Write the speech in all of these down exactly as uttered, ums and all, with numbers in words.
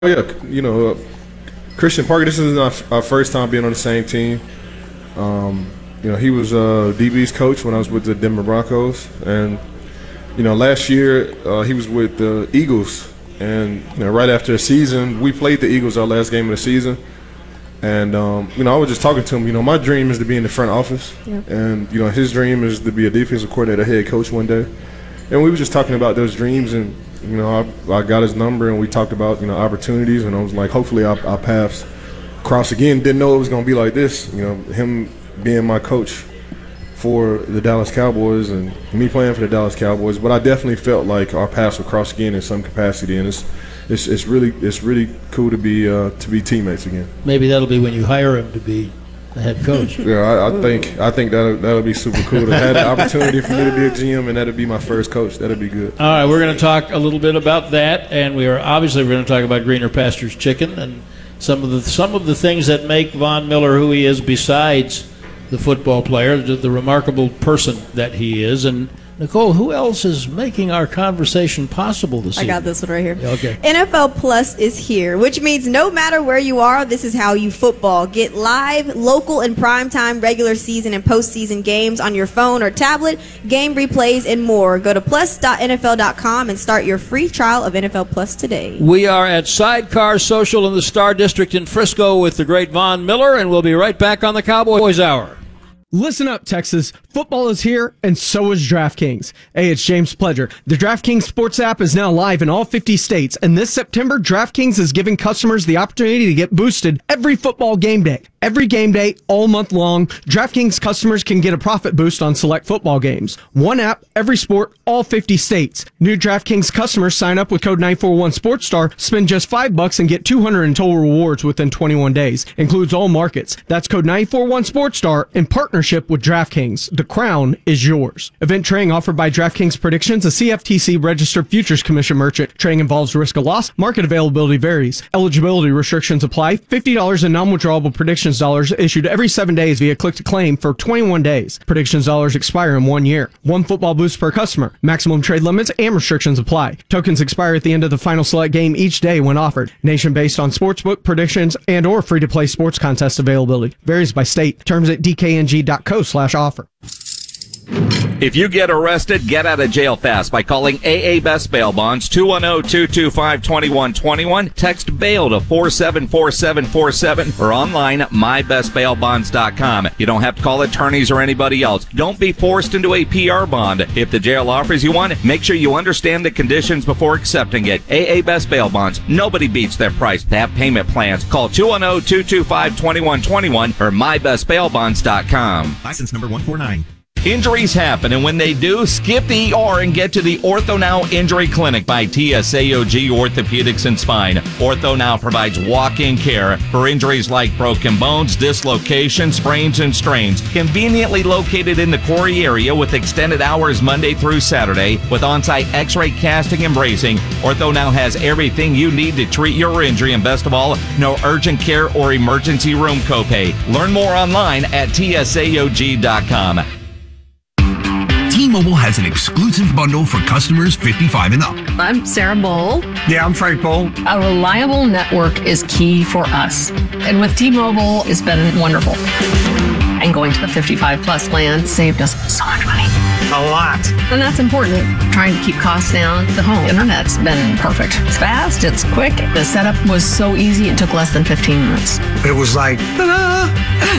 Oh, yeah, you know, uh, Christian Parker, this is our, our first time being on the same team. Um, you know, he was uh, D B's coach when I was with the Denver Broncos. And, you know, last year uh, he was with the Eagles. And, you know, right after the season, we played the Eagles our last game of the season. And, um, you know, I was just talking to him, you know, my dream is to be in the front office. Yep. And, you know, his dream is to be a defensive coordinator, head coach one day. And we were just talking about those dreams, and, you know, I, I got his number, and we talked about, you know, opportunities, and I was like, hopefully our, our paths cross again. Didn't know it was going to be like this, you know, him being my coach for the Dallas Cowboys and me playing for the Dallas Cowboys. But I definitely felt like our paths would cross again in some capacity, and it's it's, it's really it's really cool to be uh, to be teammates again. Maybe that'll be when you hire him to be the head coach. Yeah, I, I think I think that'll, that'll be super cool to have the opportunity for me to be a G M, and that'll be my first coach. That'll be good. All right, we're going to talk a little bit about that, and we are obviously we're going to talk about Greener Pastures Chicken and some of the some of the things that make Von Miller who he is, besides the football player, the, the remarkable person that he is. And Nicole, who else is making our conversation possible this I evening? got this one right here. Okay. N F L Plus is here, which means no matter where you are, this is how you football. Get live, local, and primetime regular season and postseason games on your phone or tablet, game replays, and more. Go to plus dot N F L dot com and start your free trial of N F L Plus today. We are at Sidecar Social in the Star District in Frisco with the great Von Miller, and we'll be right back on the Cowboys Hour. Listen up, Texas. Football is here, and so is DraftKings. Hey, it's James Pledger. The DraftKings Sports app is now live in all fifty states, and this September, DraftKings is giving customers the opportunity to get boosted every football game day. Every game day, all month long, DraftKings customers can get a profit boost on select football games. One app, every sport, all fifty states. New DraftKings customers sign up with code nine four one SportsStar, spend just five bucks and get two hundred in total rewards within twenty-one days. Includes all markets. That's code nine four one SportsStar in partnership with DraftKings. The crown is yours. Event trading offered by DraftKings Predictions, a C F T C registered futures commission merchant. Trading involves risk of loss. Market availability varies. Eligibility restrictions apply. fifty dollars in non-withdrawable predictions dollars issued every seven days via click to claim for twenty-one days. Predictions dollars expire in one year. One football boost per customer. Maximum trade limits and restrictions apply. Tokens expire at the end of the final select game each day when offered. Nation based on sportsbook predictions and or free-to-play sports contest availability. Varies by state. Terms at d k n g dot co slash offer. If you get arrested, get out of jail fast by calling A A Best Bail Bonds, two one zero, two two five, two one two one. Text bail to four seven four seven four seven or online at my best bail bonds dot com. You don't have to call attorneys or anybody else. Don't be forced into a P R bond. If the jail offers you one, make sure you understand the conditions before accepting it. A A Best Bail Bonds. Nobody beats their price. They have payment plans. Call two one zero, two two five, two one two one or my best bail bonds dot com. License number one four nine. Injuries happen, and when they do, skip the E R and get to the OrthoNow Injury Clinic by T S A O G Orthopedics and Spine. OrthoNow provides walk-in care for injuries like broken bones, dislocations, sprains, and strains. Conveniently located in the Quarry area with extended hours Monday through Saturday with on-site x-ray casting and bracing, OrthoNow has everything you need to treat your injury, and best of all, no urgent care or emergency room copay. Learn more online at T S A O G dot com. T-Mobile has an exclusive bundle for customers fifty-five and up. I'm Sarah Bowl. Yeah, I'm Frank Bowl. A reliable network is key for us. And with T-Mobile, it's been wonderful. And going to the fifty-five plus plan saved us so much money. A lot. And that's important. Trying to keep costs down. The home internet's been perfect. It's fast, it's quick. The setup was so easy, it took less than fifteen minutes. It was like, ta-da!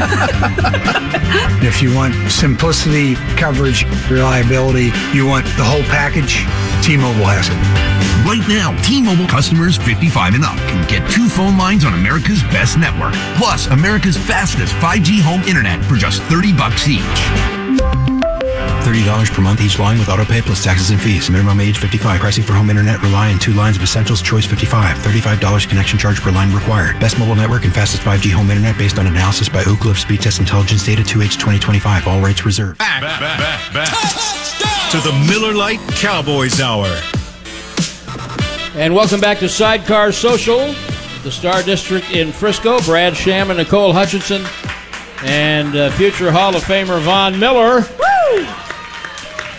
If you want simplicity, coverage, reliability, you want the whole package, T-Mobile has it. Right now, T-Mobile customers fifty-five and up can get two phone lines on America's best network, plus America's fastest five G home internet for just thirty bucks each. thirty dollars per month each line with autopay plus taxes and fees. Minimum age fifty-five. Pricing for home internet rely on two lines of Essentials Choice fifty-five. thirty-five dollars connection charge per line required. Best mobile network and fastest five G home internet based on analysis by Oak Cliff Speed Test Intelligence Data two H twenty twenty-five. All rates reserved. Back, back, back, back to the Miller Lite Cowboys Hour. And welcome back to Sidecar Social, the Star District in Frisco. Brad Sham and Nicole Hutchinson and uh, future Hall of Famer Von Miller. Woo!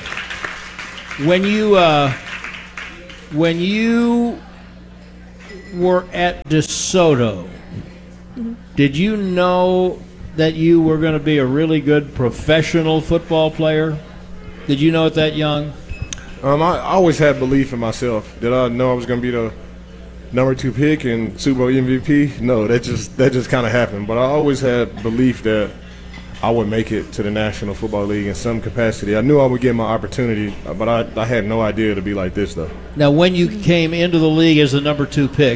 When you uh, when you were at DeSoto, did you know that you were going to be a really good professional football player? Did you know it that young? Um, I, I always had belief in myself. Did I know I was going to be the number two pick and Super Bowl M V P? No, that just that just kind of happened. But I always had belief that I would make it to the National Football League in some capacity. I knew I would get my opportunity, but I, I had no idea to be like this, though. Now, when you came into the league as the number two pick,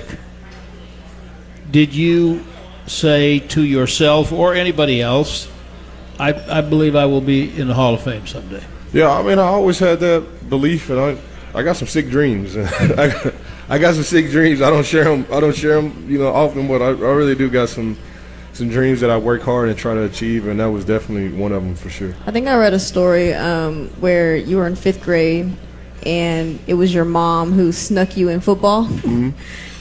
did you say to yourself or anybody else, I, I believe I will be in the Hall of Fame someday? Yeah, I mean, I always had that belief, and I I got some sick dreams. I got, I got some sick dreams. I don't share them. I don't share them, you know, often, but I, I really do got some some dreams that I work hard and try to achieve, and that was definitely one of them for sure. I think I read a story um, where you were in fifth grade, and it was your mom who snuck you in football. Mm-hmm.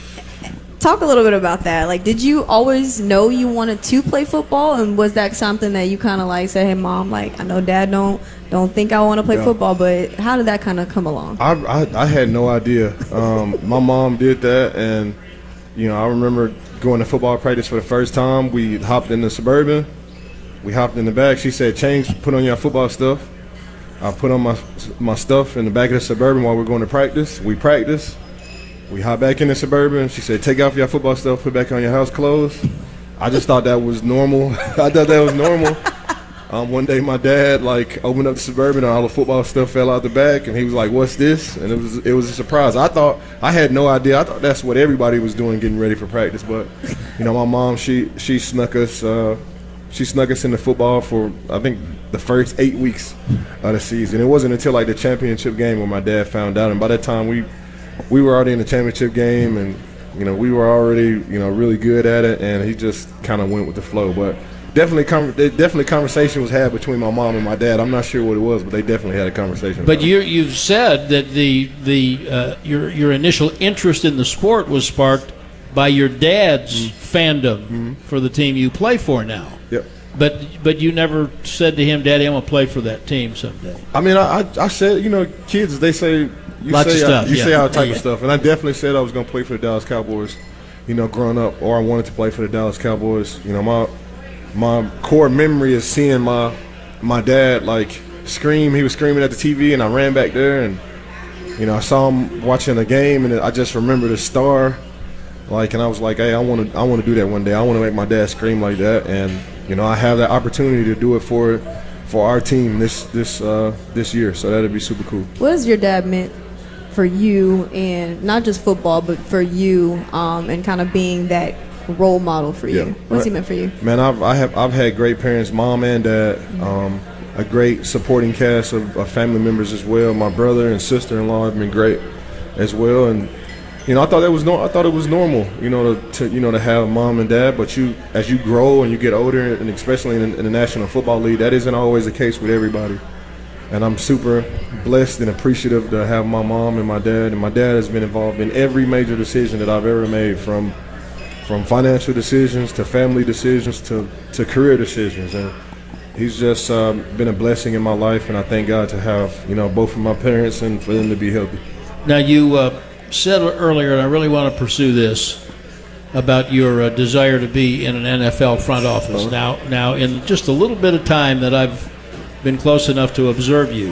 Talk a little bit about that. Like, did you always know you wanted to play football, and was that something that you kind of like said, "Hey, mom, like I know Dad don't don't think I want to play Yeah. football," but how did that kind of come along? I, I, I had no idea. Um, my mom did that, and you know, I remember going to football practice for the first time. We hopped in the Suburban. We hopped in the back. She said, "Change, put on your football stuff." I put on my my stuff in the back of the Suburban while we're going to practice. We practiced. We hopped back in the Suburban. She said, "Take off your football stuff, put back on your house clothes." I just thought that was normal. I thought that was normal. Um, one day my dad like opened up the Suburban and all the football stuff fell out the back, and he was like, "What's this?" And it was it was a surprise. I thought I had no idea. I thought that's what everybody was doing, getting ready for practice. But you know, my mom she she snuck us uh, she snuck us into football for I think the first eight weeks of the season. It wasn't until like the championship game when my dad found out, and by that time we we were already in the championship game, and you know we were already you know really good at it, and he just kind of went with the flow. But definitely, com- definitely, conversation was had between my mom and my dad. I'm not sure what it was, but they definitely had a conversation. But about you it. you've said that the the uh, your your initial interest in the sport was sparked by your dad's mm-hmm. fandom mm-hmm. for the team you play for now. Yep. But but you never said to him, "Daddy, I'm gonna play for that team someday." I mean, I I, I said, you know, kids they say you Lots say of stuff, you yeah. say all type Yeah. of stuff, and I definitely said I was gonna play for the Dallas Cowboys. You know, growing up, or I wanted to play for the Dallas Cowboys. You know, my my core memory is seeing my my dad like scream. He was screaming at the T V, and I ran back there, and you know, I saw him watching a game, and I just remember the star. Like, and I was like, hey, I want to I want to do that one day. I want to make my dad scream like that, and you know, I have that opportunity to do it for for our team this this uh, this year. So that'd be super cool. What has your dad meant for you, and not just football, but for you, um, and kind of being that role model for you? Yeah. What's he meant for you? Man, I've I have I've had great parents, mom and dad, um, a great supporting cast of, of family members as well. My brother and sister-in-law have been great as well, and you know, I thought it was no, I thought it was normal, you know, to, to you know to have mom and dad. But you, as you grow and you get older, and especially in, in the National Football League, that isn't always the case with everybody. And I'm super blessed and appreciative to have my mom and my dad. And my dad has been involved in every major decision that I've ever made, from from financial decisions to family decisions to, to career decisions. And he's just um, been a blessing in my life. And I thank God to have, you know, both of my parents and for them to be healthy. Now, you uh, said earlier, and I really want to pursue this, about your uh, desire to be in an N F L front office. Uh-huh. Now, now, in just a little bit of time that I've been close enough to observe you,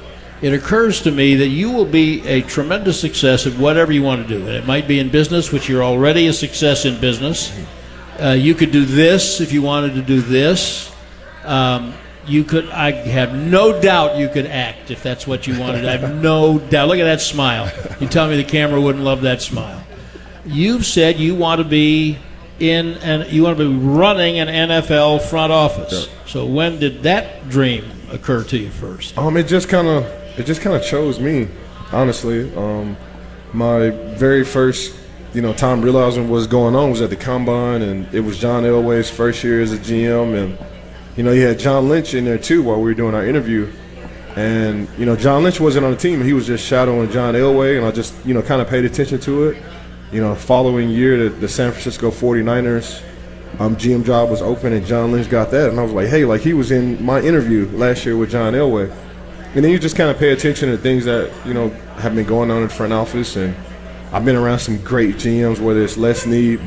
it occurs to me that you will be a tremendous success at whatever you want to do. And it might be in business, which you're already a success in business. Uh, you could do this if you wanted to do this. Um, you could, I have no doubt you could act if that's what you wanted. I have no doubt. Look at that smile. You tell me the camera wouldn't love that smile. You've said you want to be in, and you want to be running an N F L front office. Sure. So when did that dream occur to you first? Um, it just kind of, it just kind of chose me, honestly. Um, my very first, you know, time realizing what was going on was at the Combine, and it was John Elway's first year as a G M, and you know, you had John Lynch in there too while we were doing our interview, and you know, John Lynch wasn't on the team; he was just shadowing John Elway, and I just, you know, kind of paid attention to it. You know, following year, the, the San Francisco forty-niners um, G M job was open, and John Lynch got that, and I was like, hey, like he was in my interview last year with John Elway. And then you just kind of pay attention to things that, you know, have been going on in the front office, and I've been around some great G Ms, whether it's Les Need,